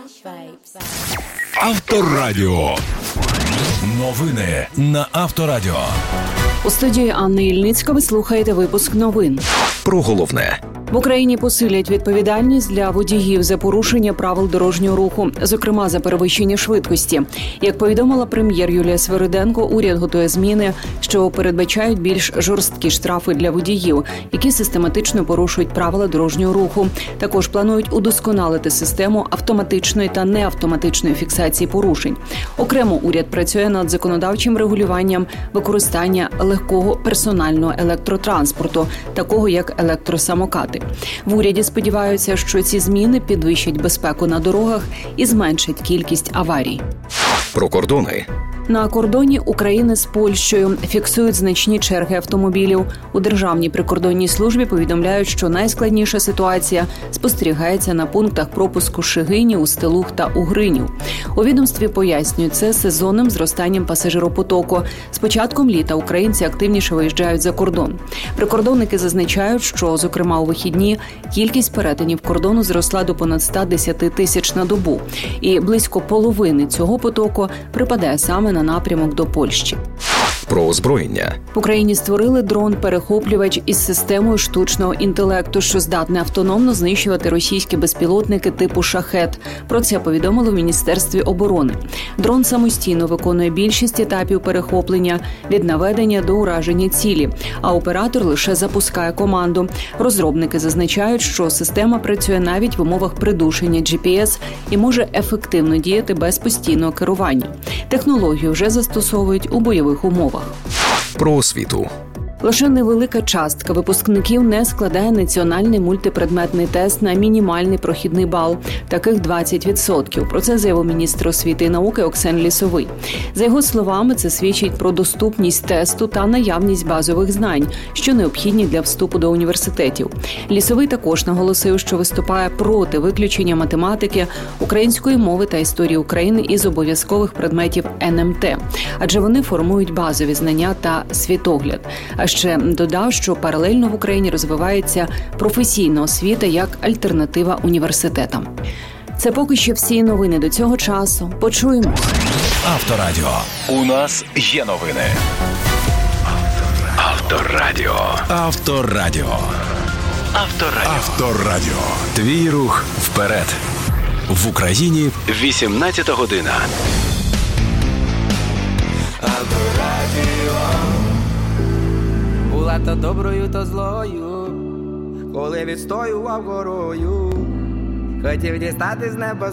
Авторадіо. Новини на Авторадіо. У студії Анна Ільницька ви слухаєте випуск новин. Про головне. В Україні посилять відповідальність для водіїв за порушення правил дорожнього руху, зокрема за перевищення швидкості. Як повідомила прем'єр Юлія Свириденко, уряд готує зміни, що передбачають більш жорсткі штрафи для водіїв, які систематично порушують правила дорожнього руху. Також планують удосконалити систему автоматичної та неавтоматичної фіксації порушень. Окремо уряд працює над законодавчим регулюванням використання легкого персонального електротранспорту, такого як електросамокати. В уряді сподіваються, що ці зміни підвищать безпеку на дорогах і зменшать кількість аварій. Про кордони. На кордоні України з Польщею фіксують значні черги автомобілів. У Державній прикордонній службі повідомляють, що найскладніша ситуація спостерігається на пунктах пропуску Шегині, Устилуг та Угринів. У відомстві пояснюють це сезонним зростанням пасажиропотоку. З початком літа українці активніше виїжджають за кордон. Прикордонники зазначають, що, зокрема, у вихідні кількість перетинів кордону зросла до понад 110 тисяч на добу. І близько половини цього потоку припадає саме на напрямок до Польщі. Про озброєння. В Україні створили дрон-перехоплювач із системою штучного інтелекту, що здатний автономно знищувати російські безпілотники типу «Шахет». Про це повідомили в Міністерстві оборони. Дрон самостійно виконує більшість етапів перехоплення від наведення до ураження цілі, а оператор лише запускає команду. Розробники зазначають, що система працює навіть в умовах придушення GPS і може ефективно діяти без постійного керування. Технологію вже застосовують у бойових умовах. Про освіту. Лише невелика частка випускників не складає національний мультипредметний тест на мінімальний прохідний бал. Таких 20%. Про це заявив міністр освіти і науки Оксен Лісовий. За його словами, це свідчить про доступність тесту та наявність базових знань, що необхідні для вступу до університетів. Лісовий також наголосив, що виступає проти виключення математики, української мови та історії України із обов'язкових предметів НМТ, адже вони формують базові знання та світогляд. А ще додав, що паралельно в Україні розвивається професійна освіта як альтернатива університетам. Це поки що всі новини до цього часу. Почуємось. Авторадіо. У нас є новини. Авторадіо. Авторадіо. Авторадіо. Авторадіо. Твій рух вперед. В Україні 18 година. Авторадіо. Була то доброю, то злою, коли відстоював горою, хотів дістати з неба